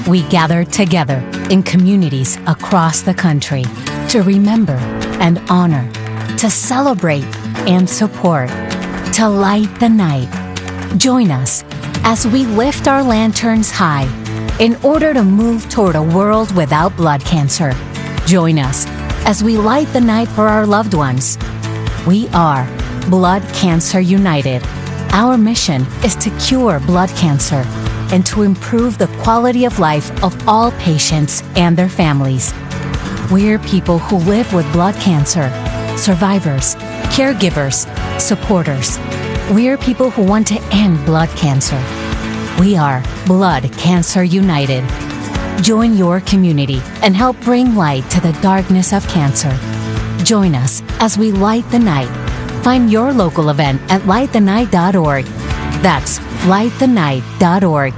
we gather together in communities across the country to remember and honor, to celebrate and support, to light the night. Join us as we lift our lanterns high in order to move toward a world without blood cancer. Join us as we light the night for our loved ones. We are Blood Cancer United. Our mission is to cure blood cancer and to improve the quality of life of all patients and their families. We're people who live with blood cancer, survivors, caregivers, supporters. We're people who want to end blood cancer. We are Blood Cancer United. Join your community and help bring light to the darkness of cancer. Join us as we light the night. Find your local event at lightthenight.org. That's lightthenight.org.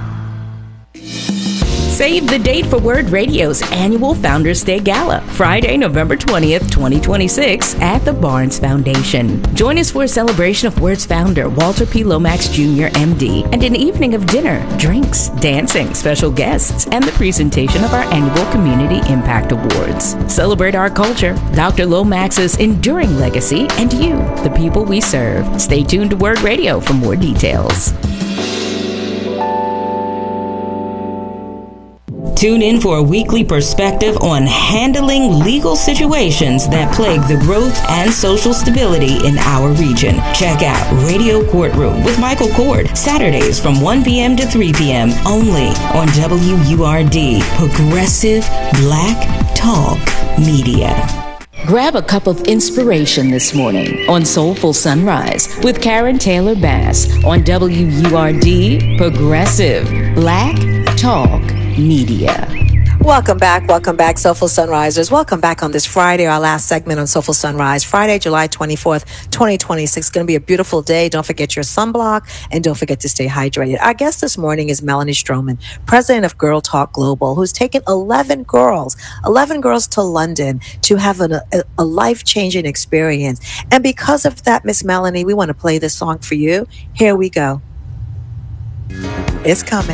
Save the date for Word Radio's annual Founders Day Gala, Friday, November 20th, 2026, at the Barnes Foundation. Join us for a celebration of Word's founder, Walter P. Lomax Jr., MD, and an evening of dinner, drinks, dancing, special guests, and the presentation of our annual Community Impact Awards. Celebrate our culture, Dr. Lomax's enduring legacy, and you, the people we serve. Stay tuned to Word Radio for more details. Tune in for a weekly perspective on handling legal situations that plague the growth and social stability in our region. Check out Radio Courtroom with Michael Cord, Saturdays from 1 p.m. to 3 p.m. only on WURD, Progressive Black Talk Media. Grab a cup of inspiration this morning on Soulful Sunrise with Karen Taylor Bass on WURD, Progressive Black Talk Media. Welcome back, Soulful Sunrisers. Welcome back on this Friday, our last segment on Soulful Sunrise. Friday, July 24th, 2026. It's going to be a beautiful day. Don't forget your sunblock and don't forget to stay hydrated. Our guest this morning is Melanie Stroman, president of Girl Talk Global, who's taken 11 girls to London to have a life-changing experience. And because of that, Miss Melanie, we want to play this song for you. Here we go. It's coming.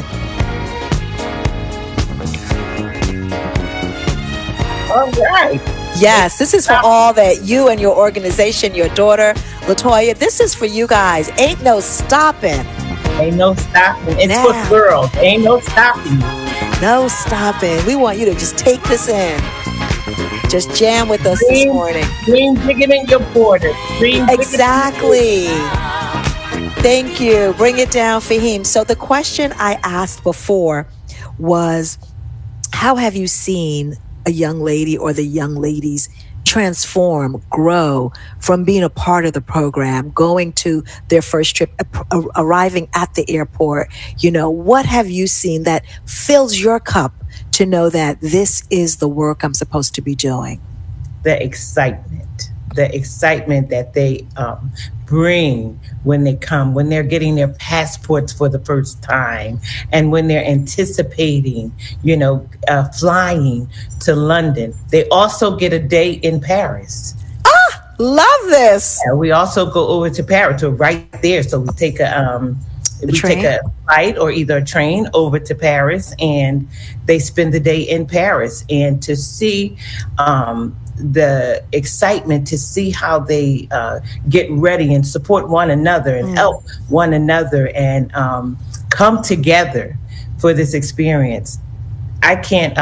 All right. Yes, this is for all that you and your organization, your daughter, Latoya, this is for you guys. Ain't no stopping. Ain't no stopping. It's for girls. Ain't no stopping. No stopping. We want you to just take this in. Just jam with us this morning. Dream bigger than your border. Exactly. Thank you. Bring it down, Fahim. So the question I asked before was, how have you seen a young lady or the young ladies transform, grow from being a part of the program, going to their first trip, arriving at the airport? You know, what have you seen that fills your cup to know that this is the work I'm supposed to be doing? The excitement that they bring when they come, when they're getting their passports for the first time, and when they're anticipating, flying to London. They also get a day in Paris. Love this. And we also go over to Paris, so right there. So we take take a flight or either a train over to Paris, and they spend the day in Paris. And to see the excitement, to see how they get ready and support one another and help one another and come together for this experience. I can't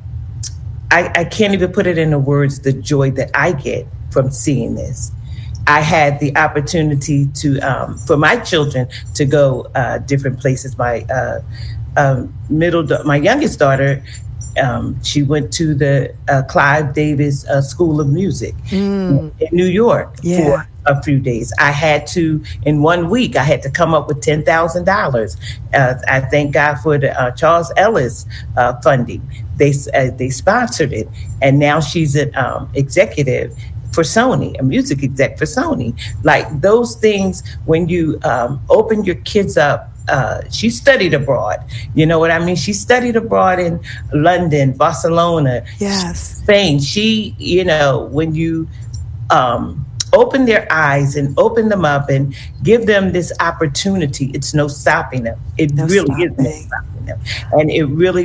even put it into words, the joy that I get from seeing this. I had the opportunity to, for my children to go different places. My youngest daughter, she went to the Clive Davis School of Music in New York for a few days. I had to, in 1 week, I had to come up with $10,000. I thank God for the Charles Ellis funding. They sponsored it, and now she's an executive for Sony, a music exec for Sony. Like those things, when you open your kids up. She studied abroad. You know what I mean? She studied abroad in London, Barcelona, Spain. She, when you open their eyes and open them up and give them this opportunity, it's no stopping them. It really is no stopping them. And it really